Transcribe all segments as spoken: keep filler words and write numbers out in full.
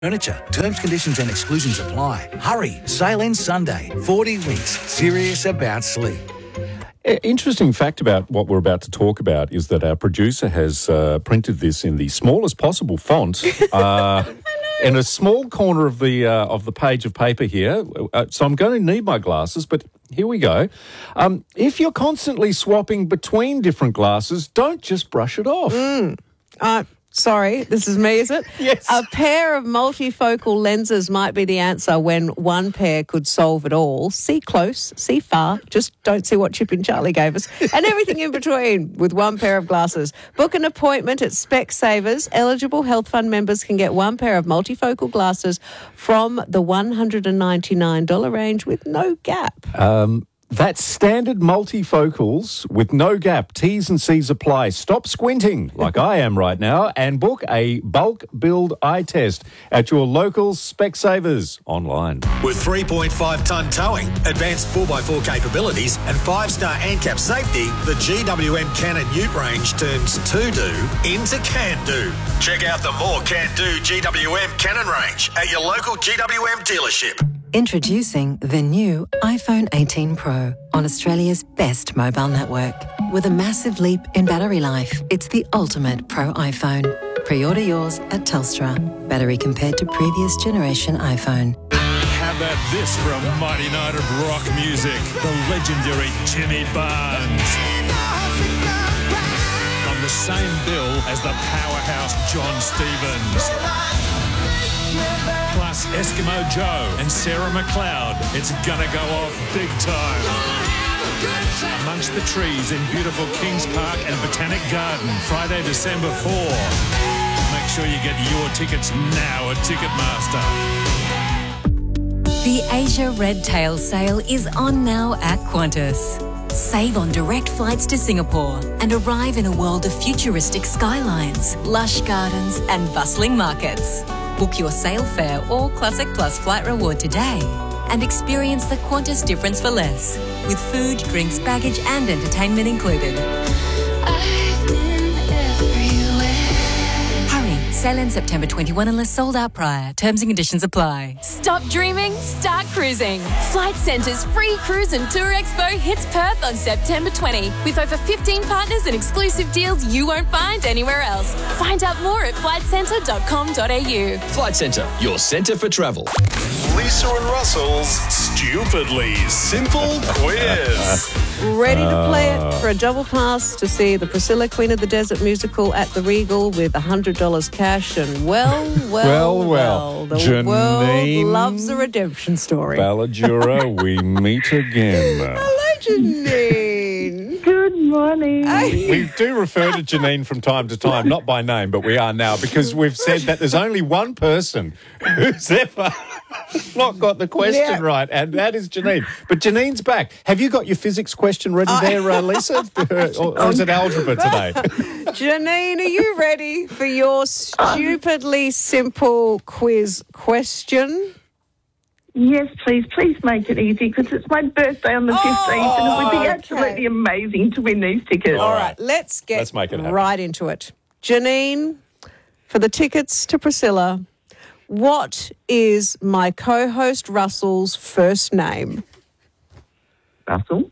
Furniture. Terms, conditions and exclusions apply. Hurry. Sale ends Sunday. forty weeks. Serious about sleep. Interesting fact about what we're about to talk about is that our producer has uh, printed this in the smallest possible font uh, in a small corner of the uh, of the page of paper here. Uh, so I'm going to need my glasses, but here we go. Um, if you're constantly swapping between different glasses, don't just brush it off. Mm. Uh, sorry, this is me, is it? Yes. A pair of multifocal lenses might be the answer when one pair could solve it all. See close, see far, just don't see what Chip and Charlie gave us, and everything in between with one pair of glasses. Book an appointment at Specsavers. Eligible Health Fund members can get one pair of multifocal glasses from the one hundred ninety-nine dollars range with no gap. Um, that's standard multifocals with no gap. T's and C's apply. Stop squinting like I am right now and book a bulk build eye test at your local Specsavers online. With three point five tonne towing, advanced four by four capabilities and five star ANCAP safety, the G W M Canon Ute range turns to-do into can-do. Check out the more can-do G W M Canon range at your local G W M dealership. Introducing the new iPhone eighteen Pro on Australia's best mobile network. With a massive leap in battery life, it's the ultimate Pro iPhone. Pre-order yours at Telstra. Battery compared to previous generation iPhone. How about this for a mighty night of rock music? The legendary Jimmy Barnes. On the same bill as the powerhouse John Stevens. Plus Eskimo Joe and Sarah McLeod. It's gonna go off big time. Amongst the trees in beautiful Kings Park and Botanic Garden, Friday, December fourth. Make sure you get your tickets now at Ticketmaster. The Asia Red Tail sale is on now at Qantas. Save on direct flights to Singapore and arrive in a world of futuristic skylines, lush gardens and bustling markets. Book your sale fare or Classic Plus flight reward today and experience the Qantas difference for less, with food, drinks, baggage and entertainment included. I've been everywhere. Hurry, sale ends September twenty-first unless sold out prior. Terms and conditions apply. Stop dreaming, start cruising. Flight Centre's free cruise and tour expo hits Perth on September twentieth with over fifteen partners and exclusive deals you won't find anywhere else. Find out more at flight centre dot com dot a u. Flight Centre, your centre for travel. Lisa and Russell's Stupidly Simple Quiz. Ready to play it for a double pass to see the Priscilla Queen of the Desert musical at the Regal with one hundred dollars cash and well, well, Well, well. The Janine world loves a redemption story. Balladura, we meet again. Hello, Janine. Good morning. We do refer to Janine from time to time, not by name, but we are now, because we've said that there's only one person who's ever not got the question Yeah. right, and that is Janine. But Janine's back. Have you got your physics question ready there, uh, Lisa? or, or is it algebra today? Janine, are you ready for your stupidly simple quiz question? Yes, please. Please make it easy because it's my birthday on the fifteenth and it would be okay. absolutely amazing to win these tickets. All right, let's get Let's make it happen. right into it. Janine, for the tickets to Priscilla, what is my co-host Russell's first name? Russell.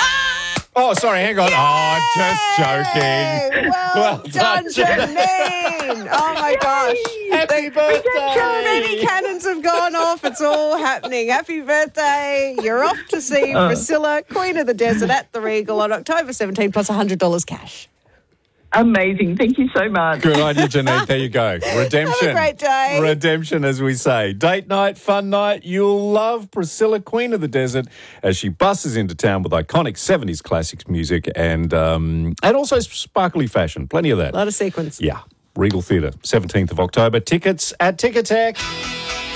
Oh, sorry, hang on. Oh, just joking. Well, Well done, done, Janine. Oh, my gosh. Happy birthday. Many cannons have gone off. It's all happening. Happy birthday. You're off to see Priscilla, Queen of the Desert at the Regal on October seventeenth plus one hundred dollars cash. Amazing. Thank you so much. Good on you, Janine. There you go. Redemption. Have a great day. Redemption, as we say. Date night, fun night. You'll love Priscilla, Queen of the Desert, as she buses into town with iconic seventies classics music and um, and also sparkly fashion. Plenty of that. A lot of sequence. Yeah. Regal Theatre, seventeenth of October. Tickets at Ticketek.